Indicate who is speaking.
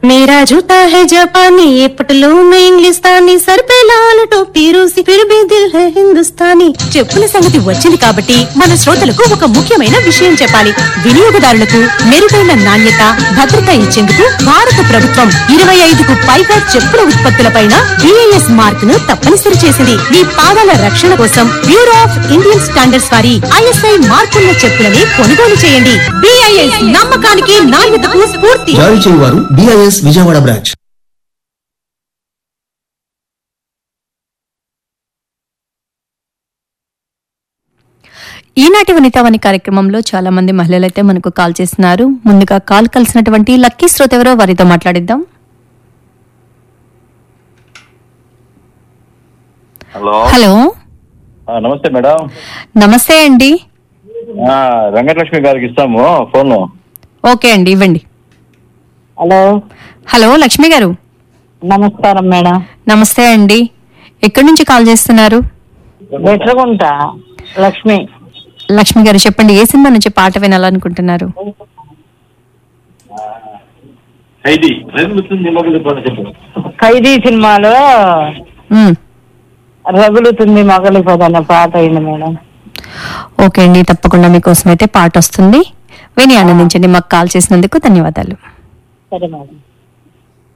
Speaker 1: मेरा जूता है जापानी, ये पटलून इंग्लिस्तानी, सर पे लाल टोपी रूसी, फिर भी दिल है हिंदुस्तानी. చెప్పుల సంగతి వచ్చింది కాబట్టి మన శ్రోతలకు ఒక ముఖ్యమైన విషయం చెప్పాలి. వినియోగదారులకు మెరుగైన నాణ్యత, భద్రత ఇచ్చేందుకు భారత ప్రభుత్వం 25కు పైగా చెప్పుల ఉత్పత్తులపైన BIS మార్క్ ను తప్పనిసరి చేసింది. మీ పాదాల రక్షణ కోసం బ్యూరో ఆఫ్ ఇండియన్ స్టాండర్డ్స్ వారి ISI మార్కున్న చెప్పులని కొనుగోలు చేయండి. BIS నమ్మకానికి నాణ్యతకు స్ఫూర్తి.
Speaker 2: జారీ చేయువారు BIS విజయవాడ బ్రాంచ్.
Speaker 3: ఈనాటి వనితావాణి కార్యక్రమంలో చాలా మంది మహిళలైతే మనకు కాల్ చేస్తున్నారు. ముందుగా కాల్ కలిసినటువంటి లక్కీ శ్రోత ఎవరో వారితో మాట్లాడిద్దాం. హలో,
Speaker 4: నమస్తే మేడం.
Speaker 3: నమస్తే అండి.
Speaker 4: వెంకటలక్ష్మి గారికి ఇస్తాము ఫోన్.
Speaker 3: ఓకే అండి, ఇవ్వండి.
Speaker 5: హలో
Speaker 3: హలో, లక్ష్మి గారు.
Speaker 5: నమస్కారం మేడం.
Speaker 3: నమస్తే అండి. ఎక్కడి నుంచి కాల్ చేస్తున్నారు?
Speaker 5: బెట్రగుంట లక్ష్మి.
Speaker 3: లక్ష్మి గారు చెప్పండి, ఏ సినిమా నుంచి పాట వినాలనుకుంటున్నారు?
Speaker 5: ఖైదీ సినిమాలో రగులుతుంది మగలిపోదన్న పాట అయింది మేడం.
Speaker 3: ఓకే అండి, తప్పకుండా మీకోసం అయితే పాట వస్తుంది. విని ఆనందించండి. మాకు కాల్ చేసినందుకు ధన్యవాదాలు.
Speaker 5: సరే మేడం.